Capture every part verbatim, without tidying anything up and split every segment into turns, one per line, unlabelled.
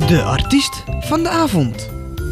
De artiest van de avond.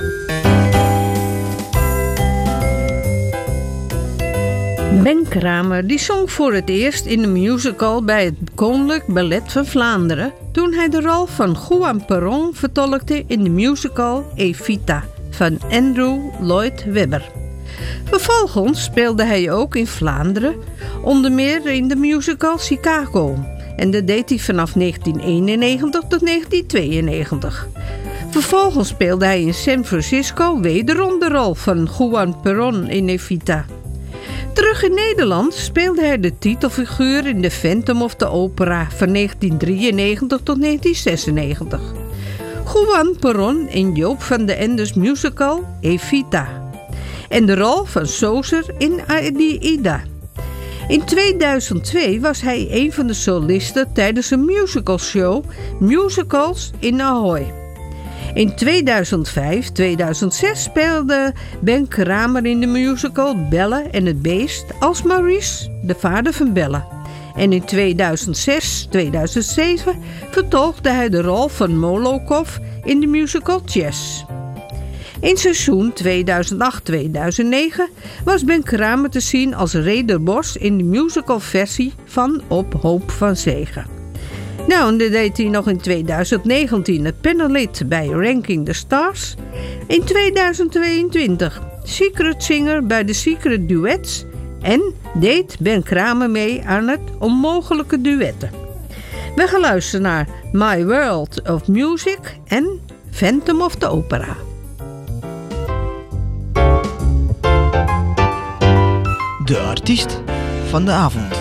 Ben Kramer die zong voor het eerst in de musical bij het Koninklijk Ballet van Vlaanderen toen hij de rol van Juan Perón vertolkte in de musical Evita van Andrew Lloyd Webber. Vervolgens speelde hij ook in Vlaanderen, onder meer in de musical Chicago. En dat deed hij vanaf negentien eenennegentig tot negentien tweeënnegentig. Vervolgens speelde hij in San Francisco wederom de rol van Juan Perón in Evita. Terug in Nederland speelde hij de titelfiguur in The Phantom of the Opera van negentien drieënnegentig tot negentien zesennegentig. Juan Perón in Joop van den Endes musical Evita. En de rol van Soser in Aida. In tweeduizend twee was hij een van de solisten tijdens een musicalshow Musicals in Ahoy. In tweeduizend vijf tweeduizend zes speelde Ben Kramer in de musical Belle en het Beest als Maurice, de vader van Belle. En in tweeduizend zes tweeduizend zeven vertolkte hij de rol van Molokov in de musical Chess. In seizoen tweeduizend acht tweeduizend negen was Ben Kramer te zien als Reder Bos in de musicalversie van Op Hoop van Zegen. Nou, en dat deed hij nog in tweeduizend negentien het panellid bij Ranking the Stars. In tweeduizend tweeëntwintig Secret Singer bij de Secret Duets. En deed Ben Kramer mee aan het onmogelijke duetten. We gaan luisteren naar My World of Music en Phantom of the Opera.
De artiest van de avond.